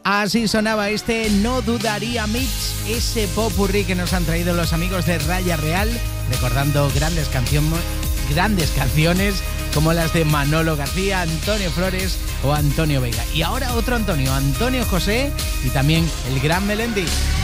Así sonaba este No Dudaría Mix, ese popurrí que nos han traído los amigos de Raya Real, recordando grandes canciones como las de Manolo García, Antonio Flores o Antonio Vega. Y ahora otro Antonio José y también el gran Melendi.